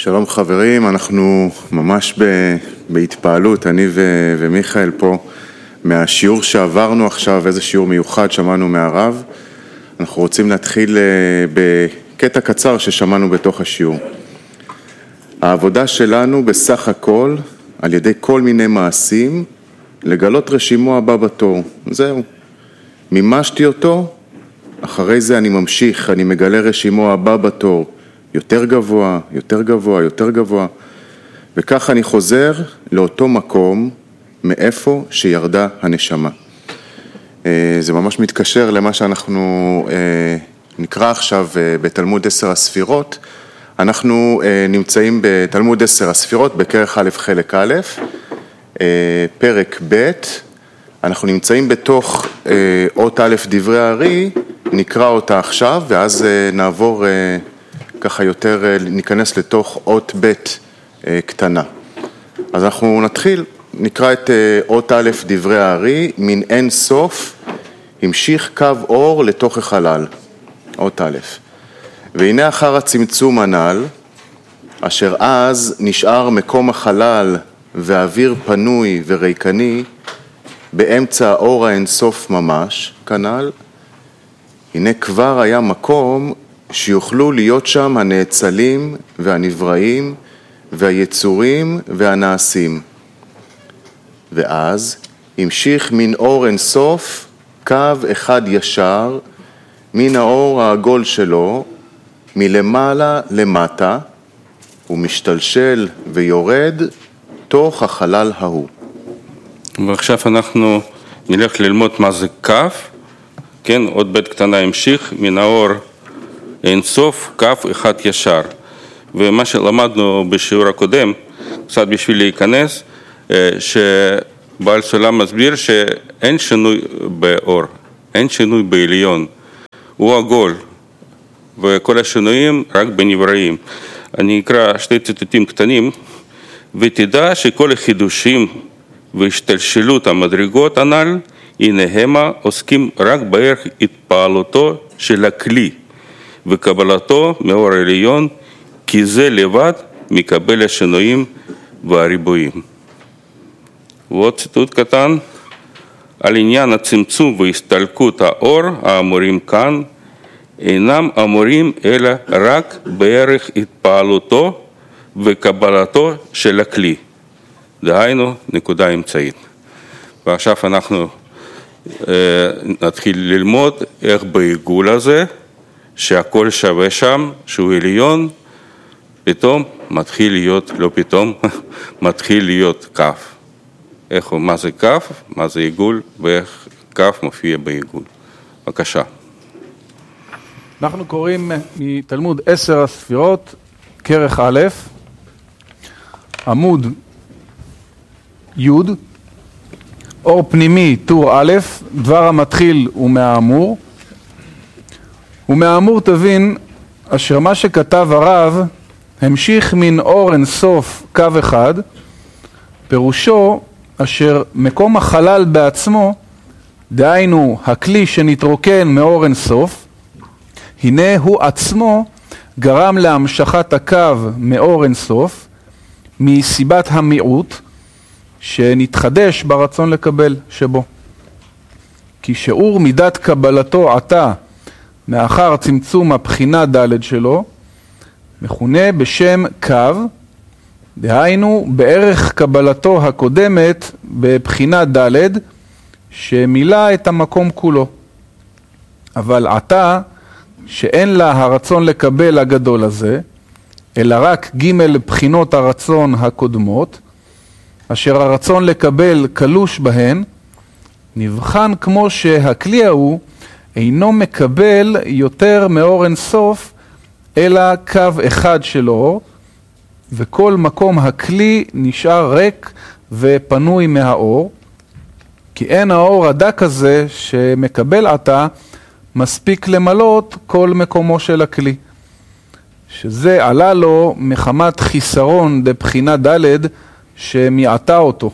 שלום חברים, אנחנו ממש בהתפעלות, אני ומיכאל פה, מהשיעור שעברנו עכשיו, איזה שיעור מיוחד שמענו מהרב. אנחנו רוצים להתחיל בקטע קצר ששמענו בתוך השיעור. העבודה שלנו בסך הכל, על ידי כל מיני מעשים, לגלות רשימו הבא בתור. זהו. מימשתי אותו, אחרי זה אני ממשיך, אני מגלה רשימו הבא בתור. יותר גבוה, יותר גבוה, יותר גבוה. וכך אני חוזר לאותו מקום מאיפה שירדה הנשמה. זה ממש מתקשר למה שאנחנו נקרא עכשיו בתלמוד 10 הספירות. אנחנו נמצאים בתלמוד 10 הספירות, בכרך א' חלק א', פרק ב'. אנחנו נמצאים בתוך אות א' דברי הארי, נקרא אותה עכשיו, ואז נעבור ככה יותר, ניכנס לתוך אות ב' קטנה. אז אנחנו נתחיל, נקרא את אות א' דברי הארי, מן אין סוף, המשיך קו אור לתוך החלל, אות א'. והנה אחר הצמצום הנ"ל, אשר אז נשאר מקום החלל והאוויר פנוי וריקני, באמצע האור האין סוף ממש, כנ"ל, הנה כבר היה מקום שיוכלו להיות שם הנאצלים והנבראים והיצורים והנעשים. ואז המשיך מן אור אין סוף קו אחד ישר מן האור העגול שלו מלמעלה למטה ומשתלשל ויורד תוך החלל ההוא. ועכשיו אנחנו נלך ללמוד מה זה קו, כן, עוד בית קטנה המשיך מן האור אין סוף קו אחד ישר. ומה שלמדנו בשיעור הקודם, קצת בשביל להיכנס, שבעל סולם מסביר שאין שינוי באור, אין שינוי בעליון, הוא עגול, וכל השינויים רק בנבראים. אני אקרא שתי ציטוטים קטנים, ותדע שכל החידושים והשתלשלות המדרגות הנ"ל, הנה המה עוסקים רק בערך התפעלותו של הכלי, וקבלתו מאור העליון, כי זה לבד מקבל השינויים והריבועים. ועוד ציטוט קטן, על עניין הצמצום והסתלקות האור האמורים כאן, אינם אמורים אלא רק בערך התפעלותו וקבלתו של הכלי. דהיינו, נקודה אמצעית. ועכשיו אנחנו נתחיל ללמוד איך בעיגול הזה, שהכל שווה שם, שהוא עליון, פתאום מתחיל להיות, לא פתאום, מתחיל להיות כף. מה זה כף, מה זה עיגול, ואיך כף מופיע בעיגול. בבקשה. אנחנו קוראים מתלמוד 10 הספירות, כרך א', עמוד י', אור פנימי, טור א', דבר המתחיל ומהאמור. ומהאמור תבין, אשר מה שכתב הרב, המשיך מן אור אין סוף קו אחד, פירושו אשר מקום החלל בעצמו, דהיינו הכלי שנתרוקן מאור אין סוף, הנה הוא עצמו גרם להמשכת הקו מאור אין סוף, מסיבת המיעוט, שנתחדש ברצון לקבל שבו. כי שיעור מידת קבלתו עתה, מאחר צמצום הבחינה ד' שלו, מכונה בשם קו, דהיינו בערך קבלתו הקודמת בבחינה ד' שמילא את המקום כולו. אבל עתה, שאין לה הרצון לקבל הגדול הזה, אלא רק ג' בחינות הרצון הקודמות, אשר הרצון לקבל קלוש בהן, נבחן כמו שהכלי ההוא אינו מקבל יותר מאור אין סוף, אלא קו אחד של אור, וכל מקום הכלי נשאר ריק ופנוי מהאור, כי אין האור הדק הזה שמקבל עתה מספיק למלות כל מקומו של הכלי, שזה עלה לו מחמת חיסרון דבחינה ד' שמיעטה אותו.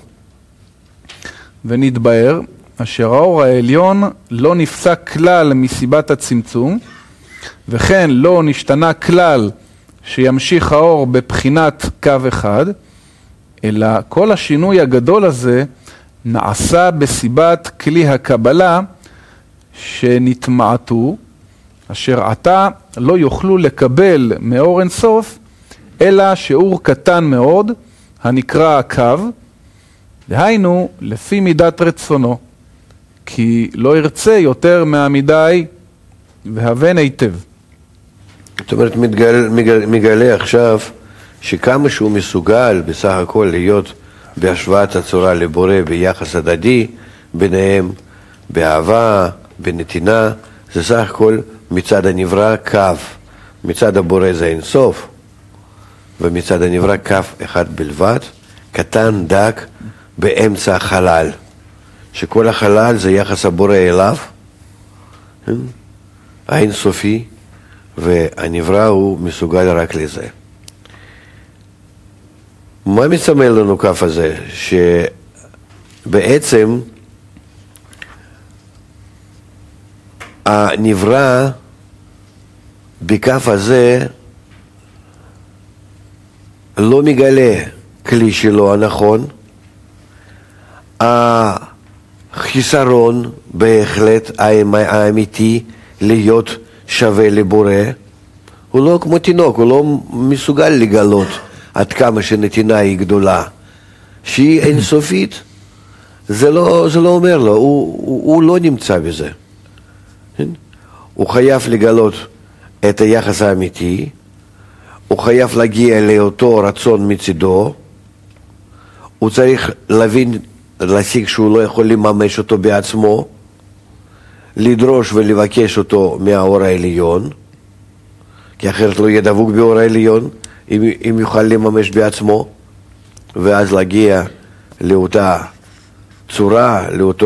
ונתבהר אשר האור העליון לא נפסק כלל מסיבת הצמצום, וכן לא נשתנה כלל שימשיך האור בבחינת קו אחד, אלא כל השינוי הגדול הזה נעשה בסיבת כלי הקבלה שנתמעטו, אשר עתה לא יוכלו לקבל מאור אין סוף, אלא שיעור קטן מאוד, הנקרא הקו, דהיינו לפי מידת רצונו, כי לא ירצה יותר מהמידי והבן היטב. זאת אומרת, מגלה עכשיו שכמה שהוא מסוגל בסך הכל להיות בהשוואת הצורה לבורא ביחס הדדי ביניהם, באהבה, בנתינה, זה סך הכל מצד הנברא קו, מצד הבורא זה אין סוף, ומצד הנברא קו אחד בלבד, קטן, דק, באמצע החלל, שכל החלל זה יחס הבורא אליו, האין סופי, והנברא הוא מסוגל רק לזה. מה מסמל לנו קו הזה? שבעצם הנברא בקו הזה לא מגלה כלי שלו הנכון, החיסרון בהחלט האמיתי להיות שווה לבורא, הוא לא כמו תינוק, הוא לא מסוגל לגלות עד כמה שנתינה היא גדולה, שהיא אינסופית, זה לא אומר לו, הוא לא נמצא בזה. הוא חייב לגלות את היחס האמיתי, הוא חייב להגיע לאותו רצון מצידו, הוא צריך להשיג שהוא לא יכול לממש אותו בעצמו, לדרוש ולבקש אותו מהאור העליון, כי אחרת לא יהיה דבוק באור העליון, אם יוכל לממש בעצמו, ואז להגיע לאותה צורה,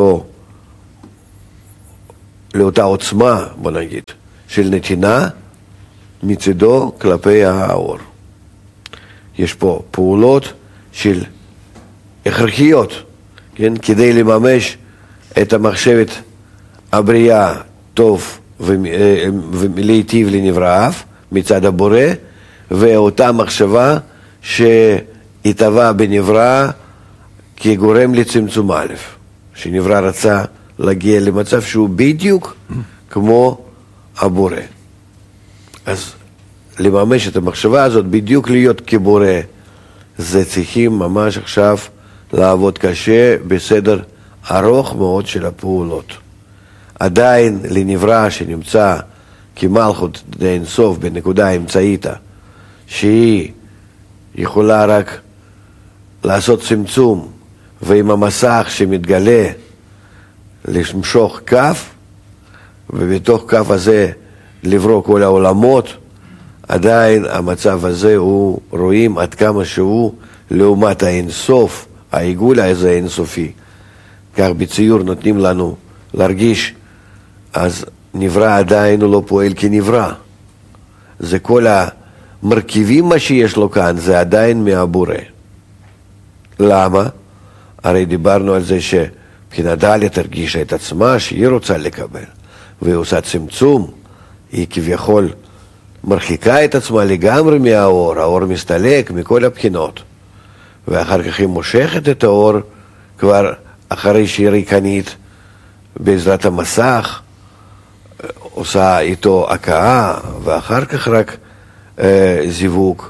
לאותה עוצמה, בוא נגיד, של נתינה מצידו כלפי האור. יש פה פעולות של הכרחיות, כן? כדי לממש את המחשבת הבריאה טוב ולהיטיב לנבראיו מצד הבורא, ואותה מחשבה שהתהווה בנברא כגורם לצמצום א', שנברא רצה להגיע למצב שהוא בדיוק כמו הבורא. אז לממש את המחשבה הזאת, בדיוק להיות כבורא, זה צריכים ממש עכשיו לעבוד קשה בסדר ארוך מאוד של הפעולות. עדיין לנברא שנמצא כמלכות אין סוף בנקודה האמצעית, שהיא יכולה רק לעשות צמצום, ועם המסך שמתגלה למשוך כף, ובתוך כף הזה לברוא כל העולמות, עדיין המצב הזה הוא רואים עד כמה שהוא לעומת האינסוף, העיגול הזה אינסופי. כך בציור נותנים לנו להרגיש, אז נברא עדיין הוא לא פועל כנברא. זה כל המרכיבים מה שיש לו כאן, זה עדיין מהבורא. למה? הרי דיברנו על זה שבחינה ד' הרגישה את עצמה שהיא רוצה לקבל, והיא עושה צמצום, היא כביכול מרחיקה את עצמה לגמרי מהאור, האור מסתלק מכל הבחינות, ואחר כך היא מושכת את האור כבר אחרי שהיא ריקנית בעזרת המסך, עושה איתו הקאה, ואחר כך רק זיווג.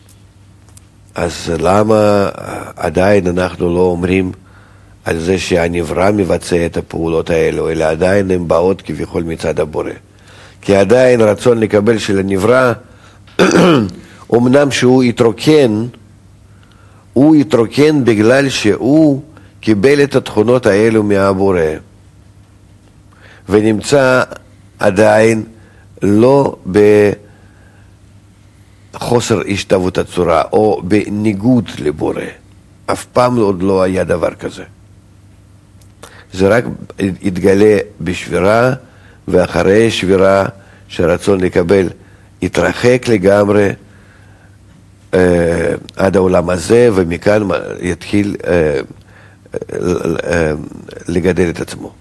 אז למה עדיין אנחנו לא אומרים על זה שהנברא מבצע את הפעולות האלו, אלא עדיין הן באות כביכול מצד הבורא? כי עדיין רצון לקבל של הנברא, אמנם שהוא יתרוקן, הוא יתרוקן בגלל שהוא קיבל את התכונות האלו מהבורא, ונמצא עדיין לא בחוסר השתוות הצורה, או בניגוד לבורא. אף פעם עוד לא היה דבר כזה. זה רק התגלה בשבירה, ואחרי שבירה שרצון לקבל התרחק לגמרי עד העולם הזה, ומכאן יתחיל לגדל את עצמו.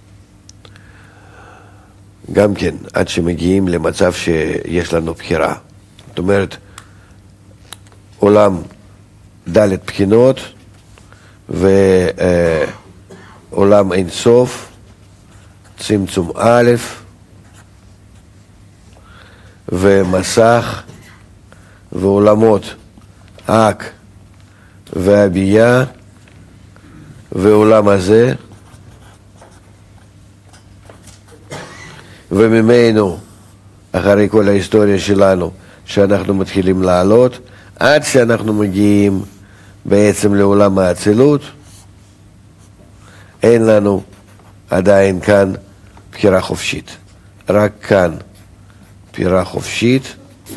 גם כן, עד שמגיעים למצב שיש לנו בחירה. זאת אומרת, עולם ד' בחינות ועולם אין סוף, צמצום א' ומסך ועולמות אק והבייה ועולם הזה, וממנו אחרי כל ההיסטוריה שלנו שאנחנו מתחילים לעלות עד שאנחנו מגיעים בעצם לעולם האצילות, אין לנו עדיין כאן בחירה חופשית, רק כאן בחירה חופשית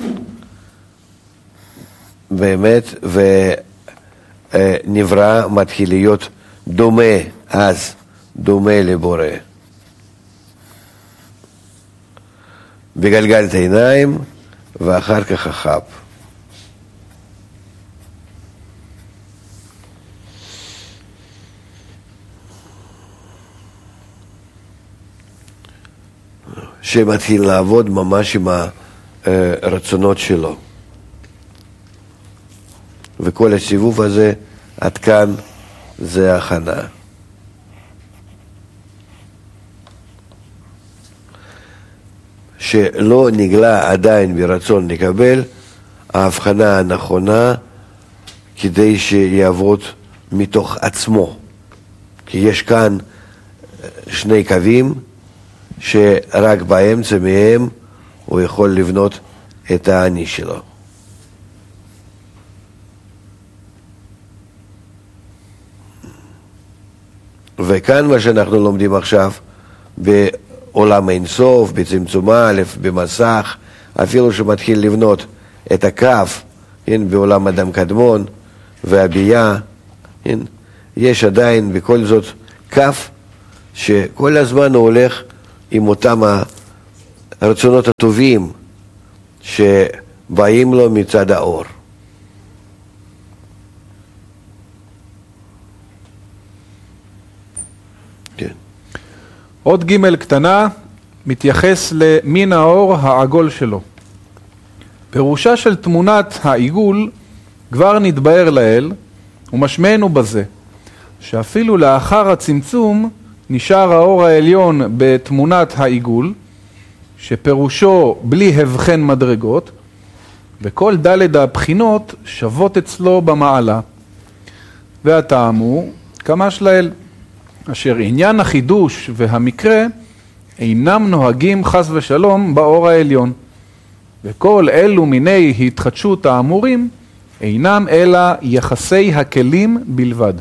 באמת, ונברא מתחיל להיות דומה, אז דומה לבורא. בגלגלת עיניים ואחר כך החב. שמתחיל לעבוד ממש עם הרצונות שלו. וכל הסיבוב הזה עד כאן זה הכנה. שלא נגלה עדיין ברצון לקבל ההבחנה הנכונה כדי שיעבוד מתוך עצמו. כי יש כאן שני קווים שרק באמצע מהם הוא יכול לבנות את האני שלו. וכאן מה שאנחנו לומדים עכשיו בעולם אין סוף, בצמצום א', במסך, אפילו שמתחיל לבנות את הקו, בעולם אדם קדמון והבייה, יש עדיין בכל זאת קו שכל הזמן הוא הולך עם אותם הרצונות הטובים שבאים לו מצד האור. עוד ג' קטנה מתייחס למין האור העגול שלו. פירושה של תמונת העיגול כבר נתבהר לאל, ומשמענו בזה שאפילו לאחר הצמצום נשאר האור העליון בתמונת העיגול, שפירושו בלי הבחן מדרגות, וכל ד' הבחינות שוות אצלו במעלה. והטעם הוא כמש לאל, אשר עניין החידוש והמקרה אינם נוהגים חס ושלום באור העליון, וכל אלו מיני התחדשות האמורים אינם אלא יחסי הכלים בלבד.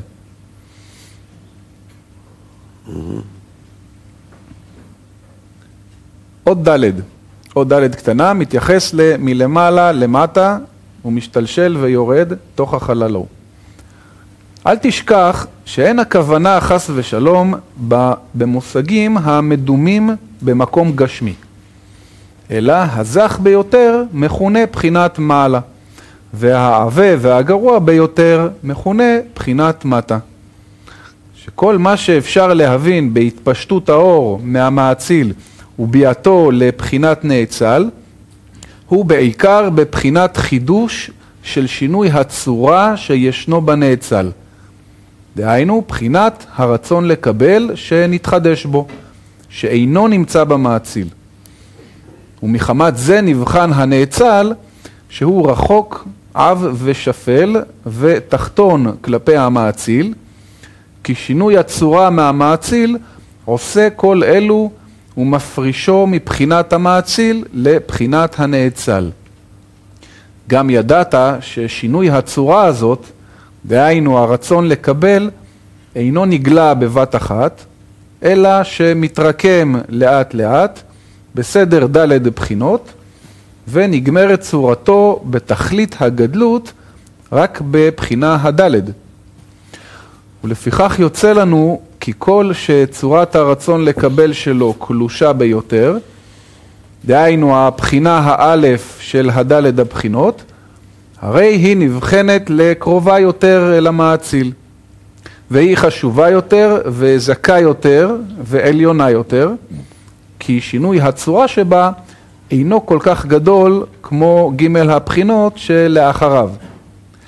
עוד ד' קטנה מתייחס מלמעלה למטה ומשתלשל ויורד תוך החללו. אל תשכח שאין הכוונה חס ושלום במושגים המדומים במקום גשמי, אלא הזך ביותר מכונה בחינת מעלה, והעווה והגרוע ביותר מכונה בחינת מטה. שכל מה שאפשר להבין בהתפשטות האור מהמאציל וביאתו לבחינת נאצל, הוא בעיקר בבחינת חידוש של שינוי הצורה שישנו בנאצל. דהיינו, בחינת הרצון לקבל שנתחדש בו, שאינו נמצא במאציל. ומחמת זה נבחן הנאצל, שהוא רחוק, עב ושפל ותחתון כלפי המאציל, כי שינוי הצורה מהמאציל עושה כל אלו ומפרישו מבחינת המאציל לבחינת הנאצל. גם ידעת ששינוי הצורה הזאת, דהיינו הרצון לקבל, אינו נגלה בבת אחת, אלא שמתרקם לאט לאט בסדר ד' בחינות, ונגמרת צורתו בתכלית הגדלות רק בבחינה הד'. ולפיכך יוצא לנו כי כל שצורת הרצון לקבל שלו קלושה ביותר, דהיינו הבחינה האלף של הד' הבחינות, הרי היא נבחנת לקרובה יותר אל המאציל, והיא חשובה יותר וזכה יותר ועליונה יותר, כי שינוי הצורה שבה אינו כל כך גדול כמו ג' הבחינות שלאחריו.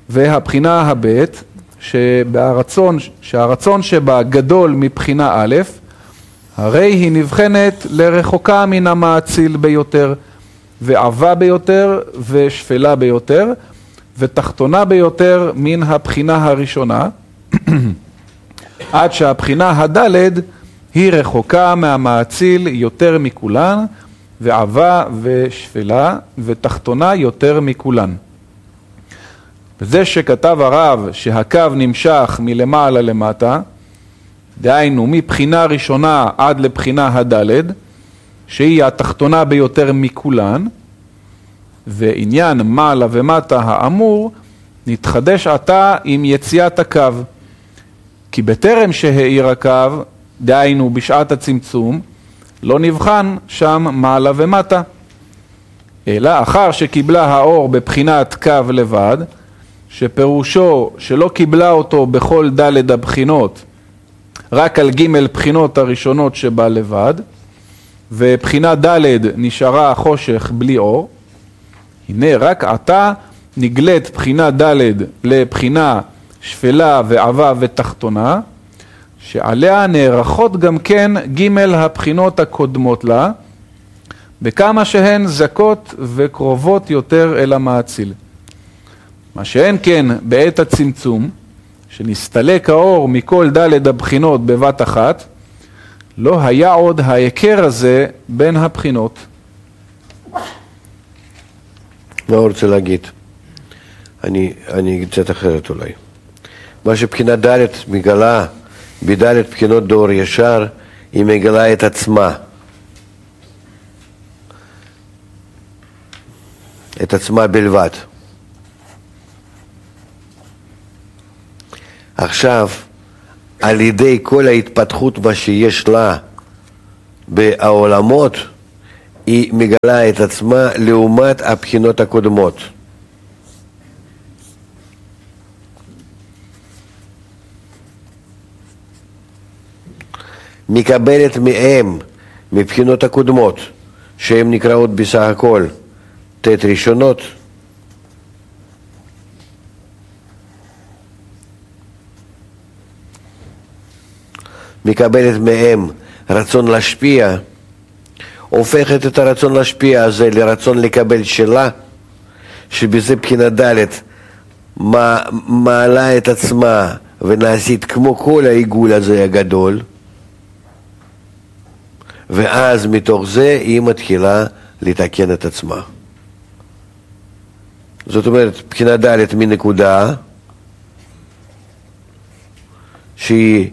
והבחינה הבית, שהרצון שבה גדול מבחינה א', הרי היא נבחנת לרחוקה מן המאציל ביותר, ועבה ביותר, ושפלה ביותר, ותחתונה ביותר מן הבחינה הראשונה, עד שהבחינה הדלת היא רחוקה מהמאציל יותר מכולן, ועבה ושפלה, ותחתונה יותר מכולן. וזה שכתב הרב שהקו נמשך מלמעלה למטה, דהיינו מבחינה ראשונה עד לבחינה הדלת, שהיא התחתונה ביותר מכולן, ועניין מעלה ומטה האמור נתחדש עתה עם יציאת הקו. כי בטרם שהאיר הקו, דהיינו בשעת הצמצום, לא נבחן שם מעלה ומטה. אלא אחר שקיבלה האור בבחינת קו לבד, שפירושו שלא קיבלה אותו בכל ד' הבחינות, רק על ג' בחינות הראשונות שבה לבד, ובחינה ד' נשארה חושך בלי אור, הנה רק עתה נגלית בחינה ד' לבחינה שפלה ועבה ותחתונה, שעליה נערכות גם כן ג' הבחינות הקודמות לה, בכמה שהן זכות וקרובות יותר אל המאציל. מה שאין כן בעת הצמצום, שנסתלק האור מכל ד' הבחינות בבת אחת, לא היה עוד ההיכר הזה בין הבחינות. מה הוא רוצה להגיד? אני אגיד קצת אחרת אולי. מה שבחינה ד' מגלה בד' בחינות דור ישר, היא מגלה את עצמה. את עצמה בלבד. עכשיו, על ידי כל ההתפתחות מה שיש לה בעולמות, היא מגלה את עצמה לעומת הבחינות הקודמות. מקבלת מהם, מבחינות הקודמות, שהן נקראות בסך הכל ת' ראשונות, מקבלת מהם רצון להשפיע, הופכת את הרצון להשפיע הזה לרצון לקבל שלה, שבזה בחינה ד' מעלה את עצמה ונעשית כמו כל העיגול הזה הגדול, ואז מתוך זה היא מתחילה לתקן את עצמה. זאת אומרת, בחינה ד' מנקודה שהיא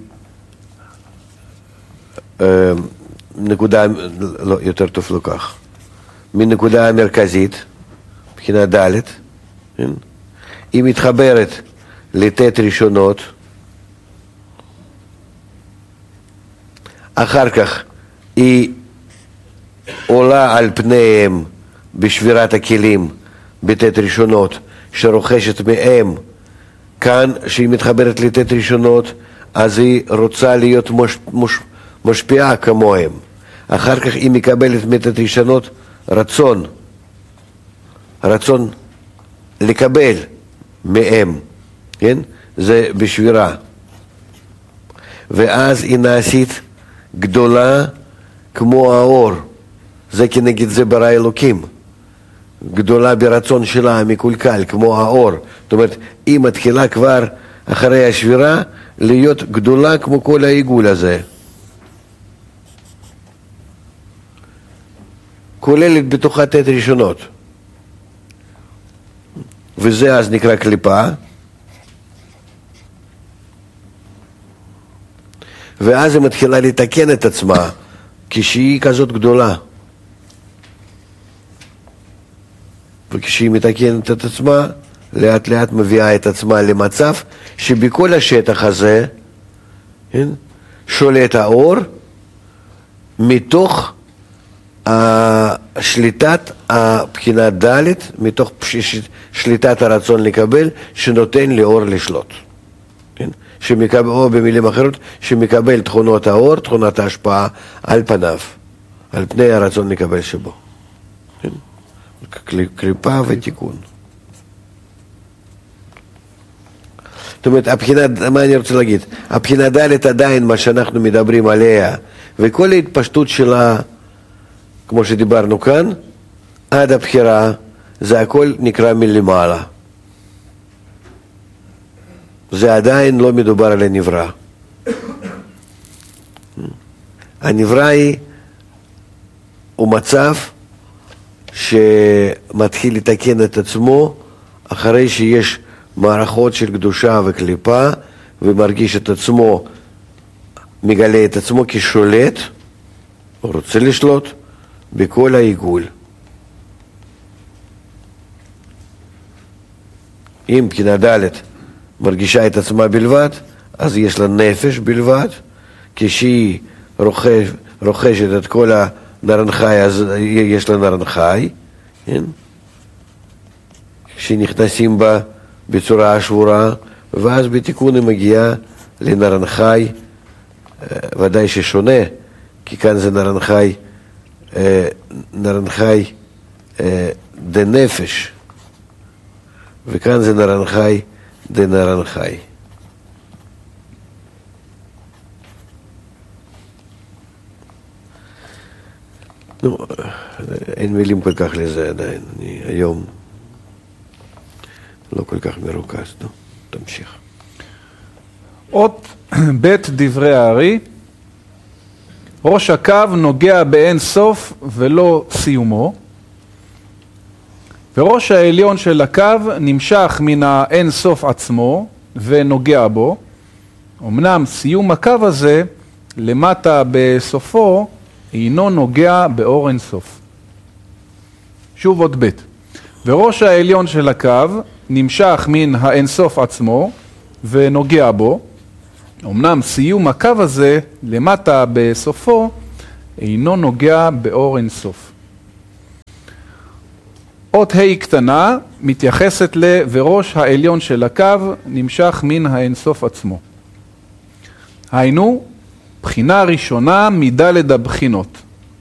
נקודה, לא, יותר טוב לא כך, מנקודה המרכזית, בחינה ד', היא מתחברת לת' ראשונות, אחר כך היא עולה על פניהם בשבירת הכלים בת' ראשונות, שרוכשת מהם כאן, שהיא מתחברת לת' ראשונות, אז היא רוצה להיות משפיעה כמוהם. אחר כך היא מקבלת מת' ראשונות רצון לקבל מהם, כן? זה בשבירה. ואז היא נעשית גדולה כמו האור, זה כנגד זה ברא אלוקים, גדולה ברצון שלה מקולקל כמו האור. זאת אומרת, היא מתחילה כבר אחרי השבירה להיות גדולה כמו כל העיגול הזה, כוללת בתוכה ת' ראשונות, וזה אז נקרא קליפה. ואז היא מתחילה לתקן את עצמה כשהיא כזאת גדולה, וכשהיא מתקנת את עצמה לאט לאט מביאה את עצמה למצב שבכל השטח הזה, כן, שולט האור מתוך שליטת הבחינה ד', מתוך שליטת הרצון לקבל, שנותן לאור לשלוט, כן? שמקבל, או במילים אחרות, שמקבל תכונות האור, תכונת ההשפעה על פניו, על פני הרצון לקבל שבו, כן? קליפה ותיקון. זאת אומרת, מה אני רוצה להגיד? הבחינה ד' עדיין מה שאנחנו מדברים עליה, וכל ההתפשטות שלה, כמו שדיברנו כאן, עד הבחירה, זה הכל נקרא מלמעלה. זה עדיין לא מדובר על הנברא. הנברא הוא מצב שמתחיל לתקן את עצמו אחרי שיש מערכות של קדושה וקליפה, ומרגיש את עצמו, מגלה את עצמו כשולט, הוא רוצה לשלוט בכל העיגול. אם בחינה ד' מרגישה את עצמה בלבד, אז יש לה נפש בלבד, כשהיא רוכשת את כל הנרנחי, אז יש לה נרנחי, כן? כשנכנסים בה בצורה השבורה, ואז בתיקון היא מגיעה לנרנחי, ודאי ששונה, כי כאן זה נרנחי דנפש, וכאן זה נרנחי דנרנחי. נו, אין מילים כל כך לזה עדיין, אני היום לא כל כך מרוכז. נו, תמשיך. אות בית דברי הארי, ראש הקו נוגע באין סוף ולא סיומו, וראש העליון של הקו נמשך מן האין סוף עצמו ונוגע בו. אמנם סיום הקו הזה למטה בסופו אינו נוגע באור אין סוף. שוב עוד בית. וראש העליון של הקו נמשך מן האין סוף עצמו ונוגע בו. אמנם סיום הקו הזה למטה בסופו אינו נוגע באור אין סוף. אות ה' קטנה מתייחסת וראש העליון של הקו נמשך מן האין סוף עצמו. היינו, בחינה ראשונה מדלת הבחינות.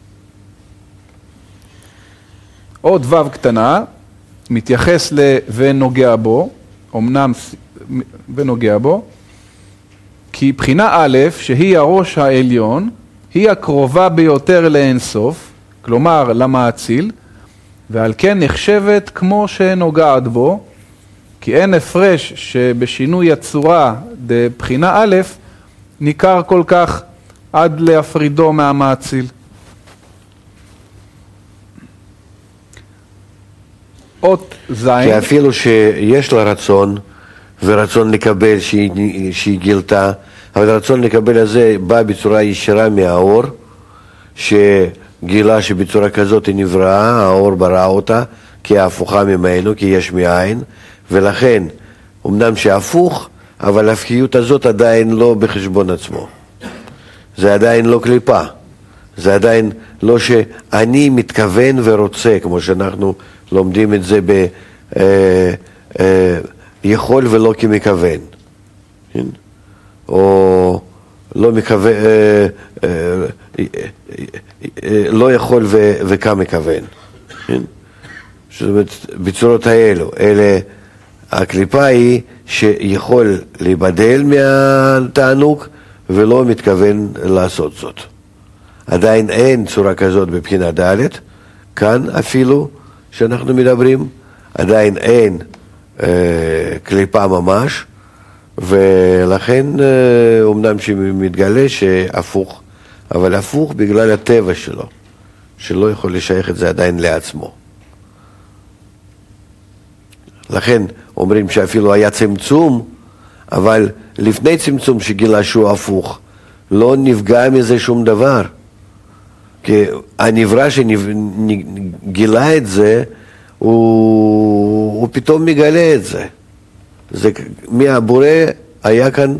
אות ו' קטנה מתייחס ונוגע בו, אמנם ונוגע בו, כי בחינה א', שהיא הראש העליון, היא הקרובה ביותר לאין סוף, כלומר למאציל, ועל כן נחשבת כמו שנוגעת בו, כי אין הפרש שבשינוי הצורה בבחינה א' ניכר כל כך עד להפרידו מהמאציל. אות זין. כי אפילו שיש לה רצון, ורצון לקבל שהיא גילתה, אבל הרצון לקבל הזה בא בצורה ישירה מהאור, שגילה שבצורה כזאת היא נבראה, האור ברא אותה, כי ההפוכה ממנו, כי יש מאין, ולכן, אמנם שהפוך, אבל ההפכיות הזאת עדיין לא בחשבון עצמו. זה עדיין לא קליפה. זה עדיין לא שאני מתכוון ורוצה, כמו שאנחנו לומדים את זה יכול ולא כמכוון. או לא מכוון, לא יכול וכמכוון. זאת אומרת, בצורות האלו, הקליפה היא שיכול להיבדל מהתענוג ולא מתכוון לעשות זאת. עדיין אין צורה כזאת בבחינה ד', כאן אפילו שאנחנו מדברים, עדיין אין קליפה ממש, ולכן אומנם שמתגלה שהפוך, אבל הפוך בגלל הטבע שלו, שלא יכול לשייך את זה עדיין לעצמו. לכן אומרים שאפילו היה צמצום, אבל לפני צמצום שגילה שהוא הפוך, לא נפגע מזה שום דבר. כי הנברא שגילה את זה, הוא פתאום מגלה את זה. זה מהבורא היה כאן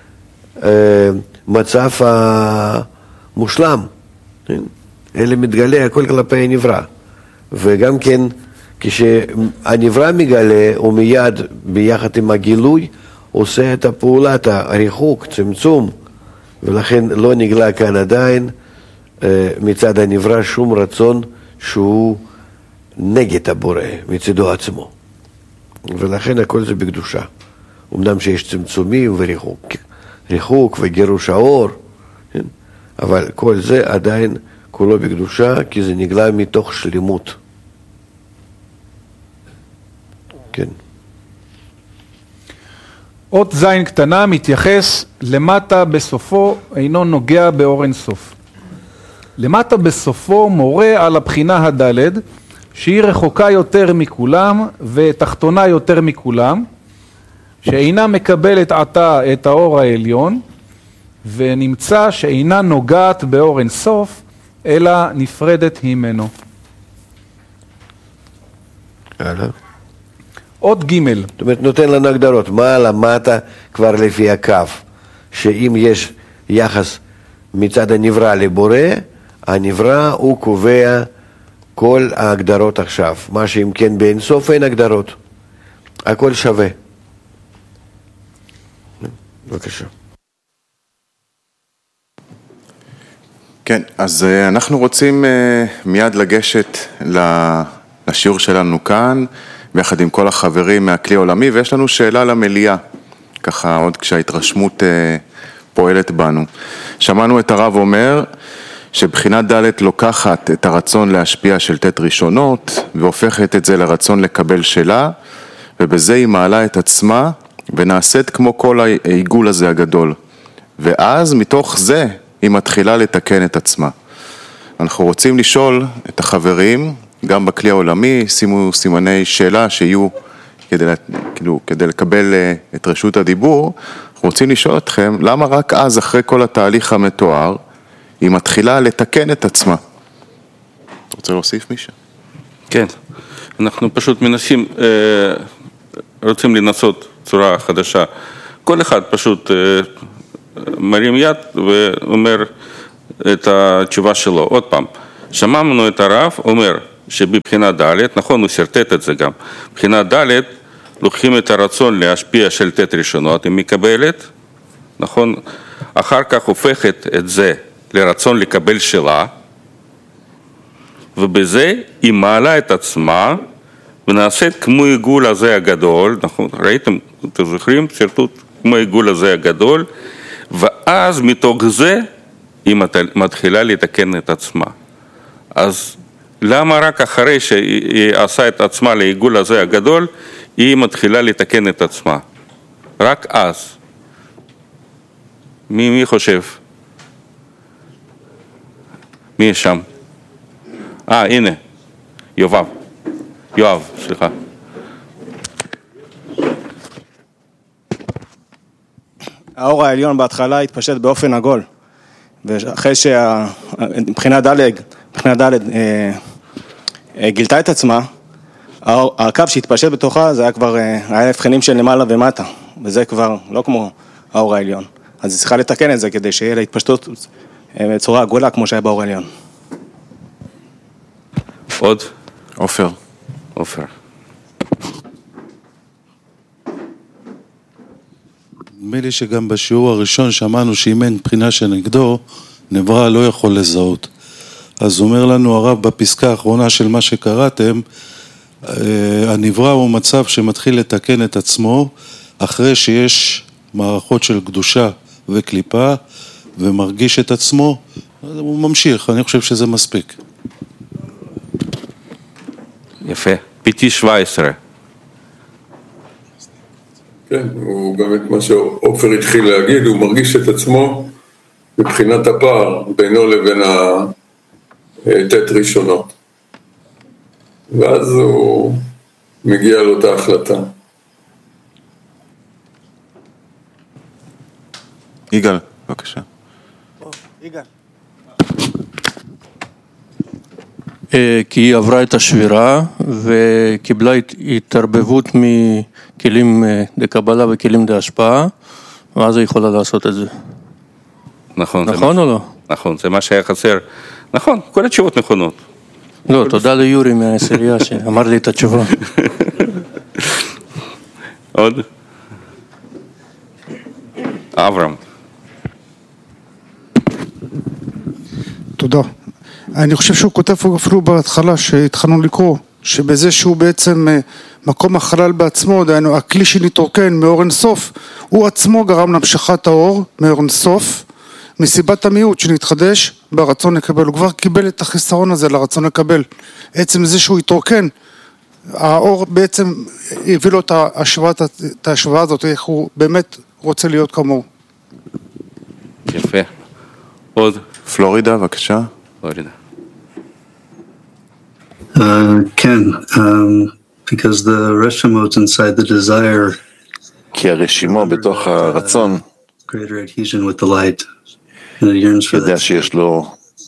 מצב המושלם. אלה מתגלה הכל כלפי הנברא. וגם כן, כשהנברא מגלה, הוא מיד ביחד עם הגילוי, עושה את הפעולת הריחוק, צמצום, ולכן לא נגלה כאן עדיין מצד הנברא שום רצון שהוא נגד הבורא, מצדו עצמו. ולכן הכל זה בקדושה. אמנם שיש צמצומים וריחוק וגירוש האור, כן? אבל כל זה עדיין כולו בקדושה, כי זה נגלה מתוך שלמות. כן. אות זין קטנה מתייחס למטה בסופו, אינו נוגע באור אינסוף. למטה בסופו מורה על הבחינה הדלת, שהיא רחוקה יותר מכולם ותחתונה יותר מכולם, שאינה מקבלת עתה את האור העליון, ונמצא שאינה נוגעת באור אינסוף, אלא נפרדת ממנו. עוד ג'. זאת אומרת, נותן לנו הגדרות. מה למטה כבר לפי הקו? שאם יש יחס מצד הנברא לבורא, הנברא הוא קובע כל ההגדרות עכשיו. מה שאם כן באינסוף אין הגדרות. הכל שווה. בבקשה. כן, אז אנחנו רוצים מיד לגשת לשיעור שלנו כאן, ביחד עם כל החברים מהכלי העולמי, ויש לנו שאלה למליאה, ככה עוד כשההתרשמות פועלת בנו. שמענו את הרב אומר שבחינת ד' לוקחת את הרצון להשפיע של תת ראשונות, והופכת את זה לרצון לקבל שלה, ובזה היא מעלה את עצמה, ונעשית כמו כל העיגול הזה הגדול. ואז מתוך זה היא מתחילה לתקן את עצמה. אנחנו רוצים לשאול את החברים, גם בכלי העולמי, שימו סימני שאלה שיהיו כדי לקבל את רשות הדיבור. אנחנו רוצים לשאול אתכם, למה רק אז, אחרי כל התהליך המתואר, היא מתחילה לתקן את עצמה? אתה רוצה להוסיף מישהו? כן, אנחנו פשוט מנסים, רוצים לנסות צורה חדשה. כל אחד פשוט מרים יד ואומר את התשובה שלו. עוד פעם, שמענו את הרב אומר שבבחינה ד', נכון, הוא סרטט את זה גם, בבחינה ד' לוקחים את הרצון להשפיע של תת ראשונות, היא מקבלת, נכון, אחר כך הופכת את זה לרצון לקבל שלה, ובזה היא מעלה את עצמה, ונעשית כמו עיגול הזה הגדול, נכון, ראיתם, אתם זוכרים, סרטוט כמו עיגול הזה הגדול, ואז מתוך זה היא מתחילה לתקן את עצמה. אז למה רק אחרי שהיא עשה את עצמה לעיגול הזה הגדול, היא מתחילה לתקן את עצמה? רק אז. מי חושב? מי יש שם? הנה, יואב, סליחה. האור העליון בהתחלה התפשט באופן עגול, ואחרי שמבחינה ד' גילתה את עצמה, הקו שהתפשט בתוכה זה היה כבר, היה הבחנים של למעלה ומטה, וזה כבר לא כמו האור העליון. אז היא צריכה לתקן את זה כדי שיהיה לה התפשטות בצורה עגולה כמו שהיה באור העליון. עוד? עופר. נדמה לי שגם בשיעור הראשון שמענו שאם אין בחינה שנגדו, נברא לא יכול לזהות. אז אומר לנו הרב בפסקה האחרונה של מה שקראתם, הנברא הוא מצב שמתחיל לתקן את עצמו, אחרי שיש מערכות של קדושה וקליפה, ומרגיש את עצמו, הוא ממשיך, אני חושב שזה מספיק. יפה, PT 17. כן, הוא באמת מה שעופר התחיל להגיד, הוא מרגיש את עצמו מבחינת הפער בינו לבין התת ראשונות. ואז הוא מגיע לאותה החלטה. יגאל, בבקשה. יגאל. כי היא עברה את השבירה וקיבלה התערבבות מכלים דקבלה וכלים דהשפעה, ואז היא יכולה לעשות את זה. נכון או לא? נכון, זה מה שהיה חסר. נכון, כל התשובות נכונות. לא, תודה ליורי מהעשירייה שאמר לי את התשובה. עוד? אברהם. תודה. אני חושב שהוא כותב אפילו בהתחלה שהתחלנו לקרוא, שבזה שהוא בעצם מקום החלל בעצמו, דהיינו, הכלי שנתרוקן מאור אינסוף, הוא עצמו גרם להמשכת האור מאור אינסוף, מסיבת המיעוט שנתחדש ברצון לקבל. הוא כבר קיבל את החיסרון הזה לרצון לקבל. עצם זה שהוא התרוקן, האור בעצם הביא לו את ההשוואה הזאת, איך הוא באמת רוצה להיות כמוהו. יפה. עוד? פלורידה, בבקשה. פלורידה. כן, because the reshimot inside the desire כי הרשימו בתוך הרצון greater adhesion with the light and it yearns for יודע that. שיש לו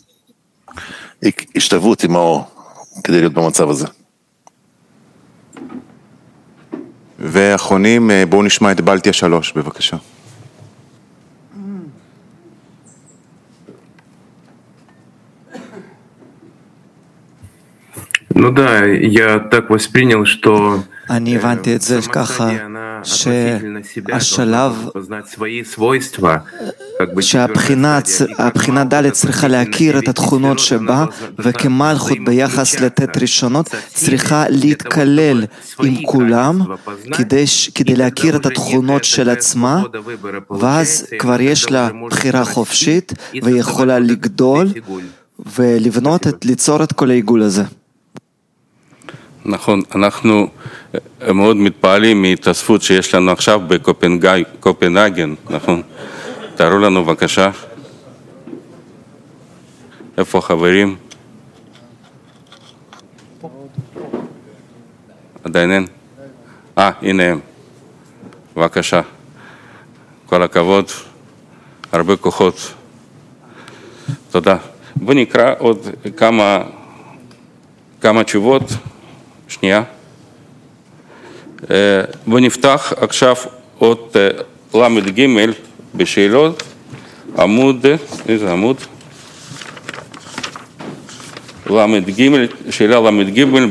השתוות עם האור כדי להיות במצב הזה. ואחרונים, בואו נשמע את בלטיה 3, בבקשה. Ну да, я так воспринял, что אני הבנתי את זה ככה, שהשלב, שהבחינה ד' צריכה להכיר את התכונות שבה, וכמלכות ביחס לתת ראשונות צריכה להתקלל עם כולם, כדי להכיר את התכונות של עצמה, ואז כבר יש לה בחירה חופשית, ויכולה לגדול ולבנות, ליצור את כל העיגול הזה. נכון, אנחנו מאוד מתפעלים מהתאספות שיש לנו עכשיו בקופנהגן, נכון? תראו לנו בבקשה. איפה החברים? עדיין אין? הנה הם. בבקשה. כל הכבוד, הרבה כוחות. תודה. בוא נקרא עוד כמה תשובות. שנייה. בוא נפתח עכשיו עוד למד ג' בשאלות, עמוד, איזה עמוד? למד ג', שאלה למד ג'